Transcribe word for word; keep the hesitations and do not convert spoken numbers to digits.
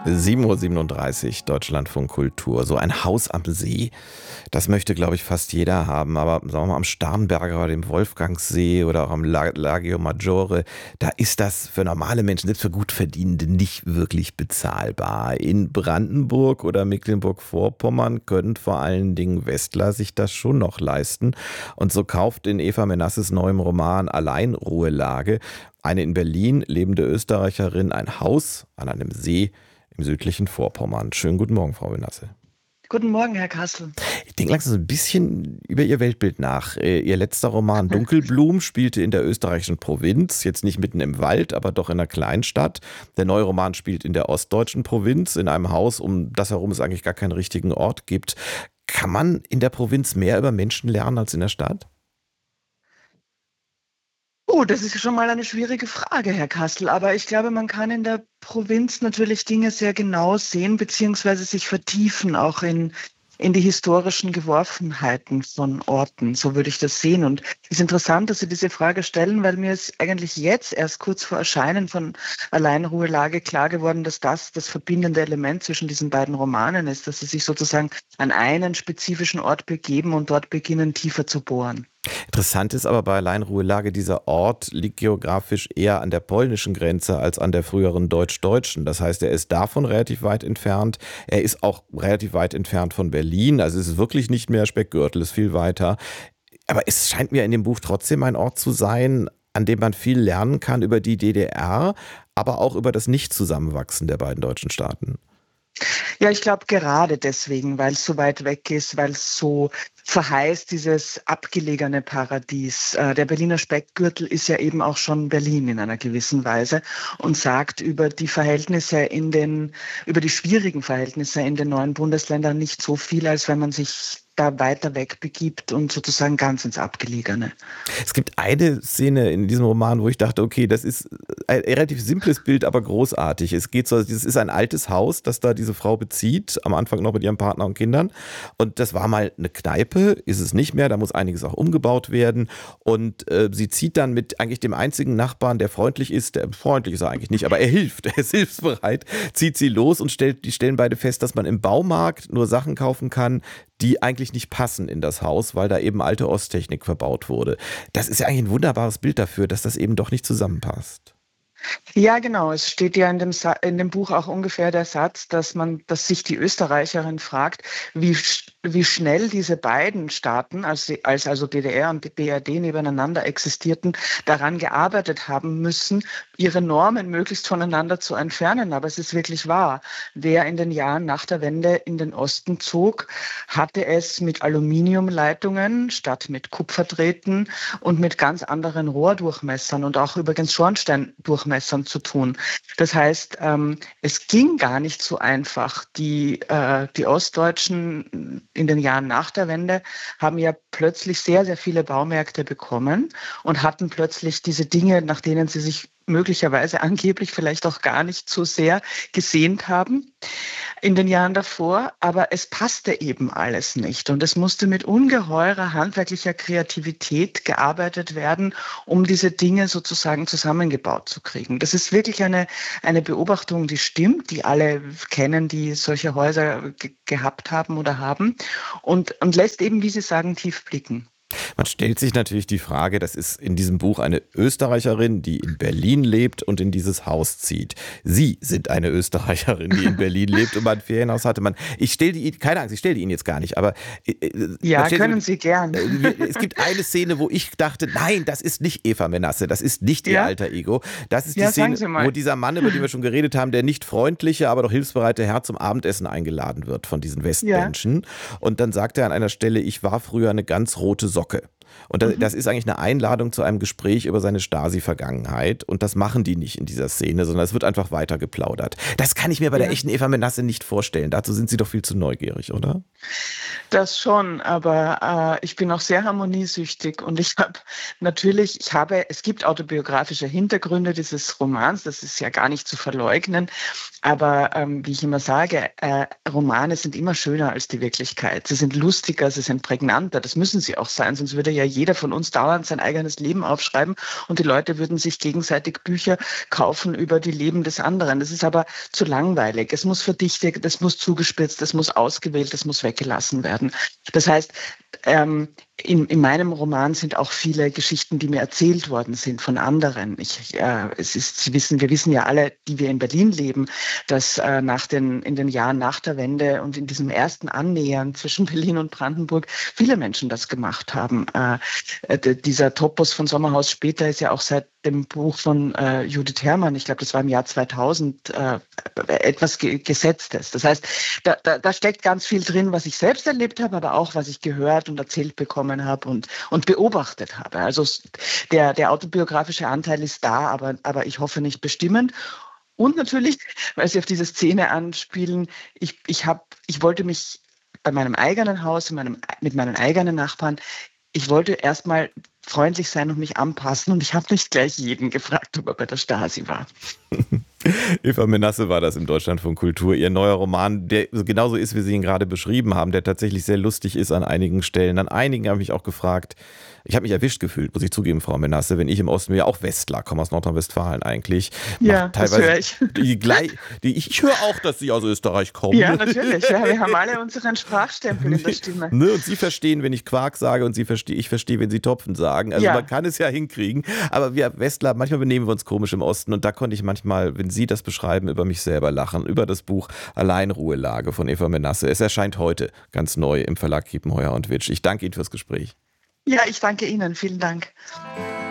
sieben Uhr siebenunddreißig, Deutschlandfunk Kultur. So ein Haus am See, das möchte, glaube ich, fast jeder haben. Aber sagen wir mal, am Starnberger oder dem Wolfgangsee oder auch am La- Lago Maggiore, da ist das für normale Menschen, selbst für Gutverdienende, nicht wirklich bezahlbar. In Brandenburg oder Mecklenburg-Vorpommern können vor allen Dingen Westler sich das schon noch leisten. Und so kauft in Eva Menasses neuem Roman Alleinruhelage eine in Berlin lebende Österreicherin ein Haus an einem See im südlichen Vorpommern. Schönen guten Morgen, Frau Menasse. Guten Morgen, Herr Kastel. Ich denke langsam so ein bisschen über Ihr Weltbild nach. Ihr letzter Roman Dunkelblumen spielte in der österreichischen Provinz, jetzt nicht mitten im Wald, aber doch in einer Kleinstadt. Der neue Roman spielt in der ostdeutschen Provinz, in einem Haus, um das herum es eigentlich gar keinen richtigen Ort gibt. Kann man in der Provinz mehr über Menschen lernen als in der Stadt? Oh, das ist schon mal eine schwierige Frage, Herr Kastel. Aber ich glaube, man kann in der Provinz natürlich Dinge sehr genau sehen, beziehungsweise sich vertiefen, auch in, in die historischen Geworfenheiten von Orten. So würde ich das sehen. Und es ist interessant, dass Sie diese Frage stellen, weil mir ist eigentlich jetzt erst kurz vor Erscheinen von Alleinruhelage klar geworden, dass das das verbindende Element zwischen diesen beiden Romanen ist, dass sie sich sozusagen an einen spezifischen Ort begeben und dort beginnen, tiefer zu bohren. Interessant ist aber bei Alleinruhelage, dieser Ort liegt geografisch eher an der polnischen Grenze als an der früheren deutsch-deutschen. Das heißt, er ist davon relativ weit entfernt. Er ist auch relativ weit entfernt von Berlin. Also es ist wirklich nicht mehr Speckgürtel, es ist viel weiter. Aber es scheint mir in dem Buch trotzdem ein Ort zu sein, an dem man viel lernen kann über die D D R, aber auch über das Nicht-Zusammenwachsen der beiden deutschen Staaten. Ja, ich glaube gerade deswegen, weil es so weit weg ist, weil es so verheißt, dieses abgelegene Paradies. Äh, der Berliner Speckgürtel ist ja eben auch schon Berlin in einer gewissen Weise und sagt über die Verhältnisse in den, über die schwierigen Verhältnisse in den neuen Bundesländern nicht so viel, als wenn man sich da weiter weg begibt und sozusagen ganz ins Abgelegene. Es gibt eine Szene in diesem Roman, wo ich dachte, okay, das ist ein relativ simples Bild, aber großartig. Es geht so, es ist ein altes Haus, das da diese Frau bezieht, am Anfang noch mit ihrem Partner und Kindern. Und das war mal eine Kneipe, ist es nicht mehr, da muss einiges auch umgebaut werden. Und äh, sie zieht dann mit eigentlich dem einzigen Nachbarn, der freundlich ist, der freundlich ist er eigentlich nicht, aber er hilft, er ist hilfsbereit, zieht sie los und stellt, die stellen beide fest, dass man im Baumarkt nur Sachen kaufen kann, die eigentlich nicht passen in das Haus, weil da eben alte Osttechnik verbaut wurde. Das ist ja eigentlich ein wunderbares Bild dafür, dass das eben doch nicht zusammenpasst. Ja, genau. Es steht ja in dem, Sa- in dem Buch auch ungefähr der Satz, dass man, dass sich die Österreicherin fragt, wie, sch- wie schnell diese beiden Staaten, als, sie, als also D D R und die B R D nebeneinander existierten, daran gearbeitet haben müssen, ihre Normen möglichst voneinander zu entfernen. Aber es ist wirklich wahr. Wer in den Jahren nach der Wende in den Osten zog, hatte es mit Aluminiumleitungen statt mit Kupferdrähten und mit ganz anderen Rohrdurchmessern und auch übrigens Schornsteindurchmessern zu tun. Das heißt, ähm, es ging gar nicht so einfach. Die, äh, die Ostdeutschen in den Jahren nach der Wende haben ja plötzlich sehr, sehr viele Baumärkte bekommen und hatten plötzlich diese Dinge, nach denen sie sich möglicherweise angeblich vielleicht auch gar nicht so sehr gesehnt haben in den Jahren davor, aber es passte eben alles nicht und es musste mit ungeheurer handwerklicher Kreativität gearbeitet werden, um diese Dinge sozusagen zusammengebaut zu kriegen. Das ist wirklich eine, eine Beobachtung, die stimmt, die alle kennen, die solche Häuser ge- gehabt haben oder haben und, und lässt eben, wie Sie sagen, tief blicken. Man stellt sich natürlich die Frage, das ist in diesem Buch eine Österreicherin, die in Berlin lebt und in dieses Haus zieht. Sie sind eine Österreicherin, die in Berlin lebt und mal ein Ferienhaus hatte. Man, ich stelle die, keine Angst, ich stelle die Ihnen jetzt gar nicht, aber äh, äh, man Ja, stellt können sich, Sie gern. äh, wir- es gibt eine Szene, wo ich dachte, nein, das ist nicht Eva Menasse, das ist nicht ihr Ja, alter Ego. Das ist die ja, sagen Szene, Sie wo mal. dieser Mann, über den wir schon geredet haben, der nicht freundliche, aber doch hilfsbereite Herr zum Abendessen eingeladen wird von diesen Ja. Westmenschen. Und dann sagt er an einer Stelle, ich war früher eine ganz rote Socke. Und das, das Mhm. ist eigentlich eine Einladung zu einem Gespräch über seine Stasi-Vergangenheit. Und das machen die nicht in dieser Szene, sondern es wird einfach weiter geplaudert. Das kann ich mir bei der Ja. echten Eva Menasse nicht vorstellen. Dazu sind Sie doch viel zu neugierig, oder? Das schon, aber äh, ich bin auch sehr harmoniesüchtig und ich habe natürlich, ich habe, es gibt autobiografische Hintergründe dieses Romans, das ist ja gar nicht zu verleugnen, aber ähm, wie ich immer sage, äh, Romane sind immer schöner als die Wirklichkeit. Sie sind lustiger, sie sind prägnanter, das müssen sie auch sein, sonst würde ja ja jeder von uns dauernd sein eigenes Leben aufschreiben und die Leute würden sich gegenseitig Bücher kaufen über die Leben des anderen. Das ist aber zu langweilig. Es muss verdichtet, es muss zugespitzt, es muss ausgewählt, es muss weggelassen werden. Das heißt, ähm, in, in meinem Roman sind auch viele Geschichten, die mir erzählt worden sind von anderen. Ich, äh, es ist, Sie wissen, wir wissen ja alle, die wir in Berlin leben, dass äh, nach den, in den Jahren nach der Wende und in diesem ersten Annähern zwischen Berlin und Brandenburg viele Menschen das gemacht haben. Äh, d- dieser Topos von Sommerhaus später ist ja auch seit dem Buch von äh, Judith Herrmann, ich glaube, das war im Jahr zweitausend, äh, etwas ge Gesetztes. Das heißt, da, da, da steckt ganz viel drin, was ich selbst erlebt habe, aber auch, was ich gehört und erzählt bekommen habe und, und beobachtet habe. Also der, der autobiografische Anteil ist da, aber, aber ich hoffe nicht bestimmend. Und natürlich, weil Sie auf diese Szene anspielen, ich, ich, hab, ich wollte mich bei meinem eigenen Haus, in meinem, mit meinen eigenen Nachbarn, ich wollte erstmal freundlich sein und mich anpassen und ich habe nicht gleich jeden gefragt, ob er bei der Stasi war. Eva Menasse war das im Deutschlandfunk Kultur. Ihr neuer Roman, der genauso ist, wie Sie ihn gerade beschrieben haben, der tatsächlich sehr lustig ist an einigen Stellen. An einigen habe ich mich auch gefragt, ich habe mich erwischt gefühlt, muss ich zugeben, Frau Menasse, wenn ich im Osten, ja auch Westler, komme aus Nordrhein-Westfalen eigentlich. Ja, das höre ich. Die, die, ich höre auch, dass Sie aus Österreich kommen. Ja, natürlich. Ja, wir haben alle unseren Sprachstempel in der Stimme. Ne, und Sie verstehen, wenn ich Quark sage und Sie verstehen, ich verstehe, wenn Sie Topfen sagen. Also ja. Man kann es ja hinkriegen. Aber wir Westler, manchmal benehmen wir uns komisch im Osten und da konnte ich manchmal, wenn Sie das beschreiben, über mich selber lachen, über das Buch Alleinruhelage von Eva Menasse. Es erscheint heute ganz neu im Verlag Kiepenheuer und Witsch. Ich danke Ihnen fürs Gespräch. Ja, ich danke Ihnen. Vielen Dank.